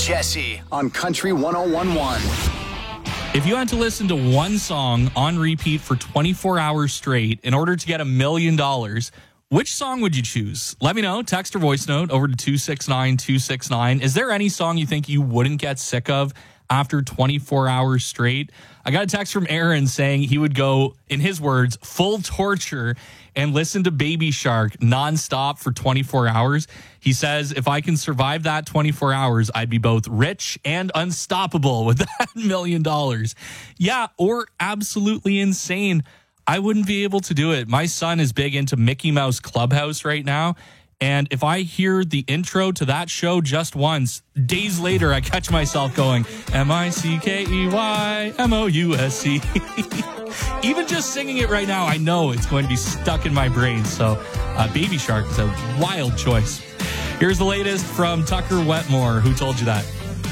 Jesse on Country 101.1. If you had to listen to one song on repeat for 24 hours straight in order to get $1 million, which song would you choose? Let me know. Text or voice note over to 269-269. Is there any song you think you wouldn't get sick of after 24 hours straight? I got a text from Aaron saying he would go, in his words, full torture and listen to Baby Shark nonstop for 24 hours. He says, if I can survive that 24 hours, I'd be both rich and unstoppable with that $1 million. Yeah, or absolutely insane. I wouldn't be able to do it. My son is big into Mickey Mouse Clubhouse right now. And if I hear the intro to that show just once, days later, I catch myself going, MICKEYMOUSC. Even just singing it right now, I know it's going to be stuck in my brain. So Baby Shark is a wild choice. Here's the latest from Tucker Wetmore. Who told you that?